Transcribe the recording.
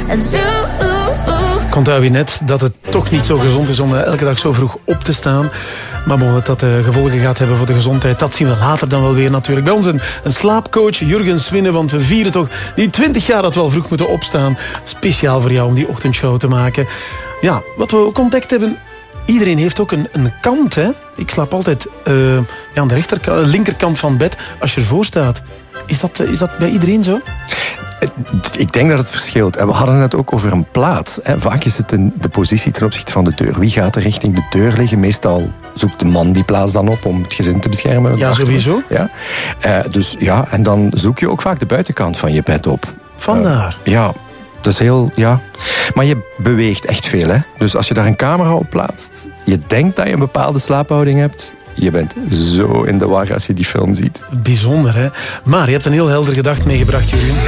Komt uit wie net dat het toch niet zo gezond is om elke dag zo vroeg op te staan. Maar bon, dat dat gevolgen gaat hebben voor de gezondheid, dat zien we later dan wel weer natuurlijk. Bij ons een slaapcoach, Jurgen Swinnen, want we vieren toch die 20 jaar dat we al vroeg moeten opstaan. Speciaal voor jou om die ochtendshow te maken. Ja, wat we ook ontdekt hebben, iedereen heeft ook een kant, hè. Ik slaap altijd aan de linkerkant van het bed als je ervoor staat. Is dat bij iedereen zo? Ik denk dat het verschilt. En we hadden het ook over een plaats. Vaak is het de positie ten opzichte van de deur. Wie gaat er richting de deur liggen? Meestal zoekt de man die plaats dan op om het gezin te beschermen. Ja, sowieso. Ja. Dus ja, en dan zoek je ook vaak de buitenkant van je bed op. Vandaar. Ja, dat is heel... Ja. Maar je beweegt echt veel, hè. Dus als je daar een camera op plaatst, je denkt dat je een bepaalde slaaphouding hebt, je bent zo in de war als je die film ziet. Bijzonder, hè. Maar je hebt een heel helder gedachte meegebracht, Jurgen.